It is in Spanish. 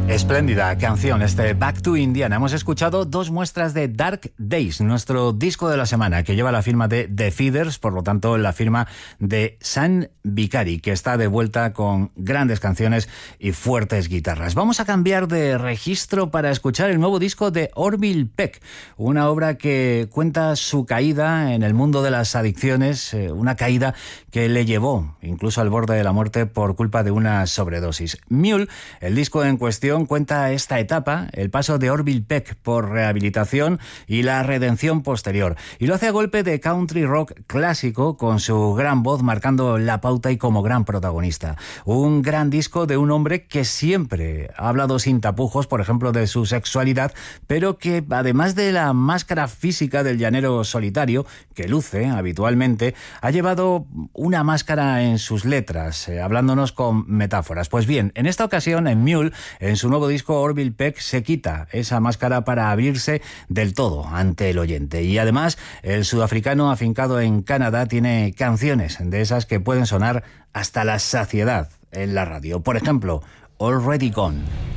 Espléndida canción, Back to Indiana. Hemos escuchado dos muestras de Dark Days, nuestro disco de la semana, que lleva la firma de The Feeders, por lo tanto la firma de Sam Vicari, que está de vuelta con grandes canciones y fuertes guitarras. Vamos a cambiar de registro para escuchar el nuevo disco de Orville Peck, una obra que cuenta su caída en el mundo de las adicciones, una caída que le llevó incluso al borde de la muerte por culpa de una sobredosis. Mule, el disco en cuestión, cuenta esta etapa, el paso de Orville Peck por rehabilitación y la redención posterior. Y lo hace a golpe de country rock clásico, con su gran voz marcando la pauta y como gran protagonista. Un gran disco de un hombre que siempre ha hablado sin tapujos, por ejemplo, de su sexualidad, pero que además de la máscara física del llanero solitario, que luce habitualmente, ha llevado una máscara en sus letras, hablándonos con metáforas. Pues bien, en esta ocasión, en Mule, en su nuevo disco, Orville Peck se quita esa máscara para abrirse del todo ante el oyente. Y además, el sudafricano afincado en Canadá tiene canciones de esas que pueden sonar hasta la saciedad en la radio. Por ejemplo, Already Gone.